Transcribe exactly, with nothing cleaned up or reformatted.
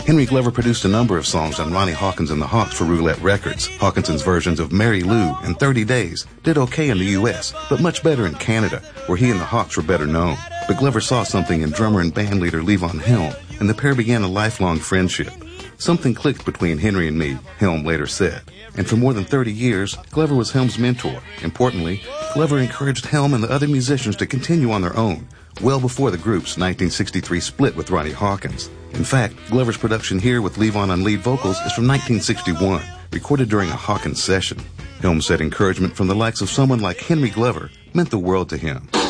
Henry Glover produced a number of songs on Ronnie Hawkins and the Hawks for Roulette Records. Hawkinson's versions of Mary Lou and thirty days did okay in the U S, but much better in Canada, where he and the Hawks were better known. But Glover saw something in drummer and bandleader Levon Helm, and the pair began a lifelong friendship. Something clicked between Henry and me, Helm later said. And for more than thirty years, Glover was Helm's mentor. Importantly, Glover encouraged Helm and the other musicians to continue on their own, well before the group's nineteen sixty-three split with Ronnie Hawkins. In fact, Glover's production here with Levon on lead vocals is from nineteen sixty-one, recorded during a Hawkins session. Helm said encouragement from the likes of someone like Henry Glover meant the world to him.